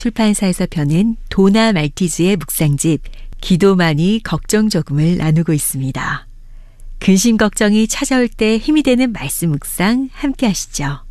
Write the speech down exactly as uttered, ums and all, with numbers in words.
출판사에서 펴낸 도나 말티즈의 묵상집 기도만이 걱정 조금을 나누고 있습니다. 근심 걱정이 찾아올 때 힘이 되는 말씀 묵상 함께 하시죠.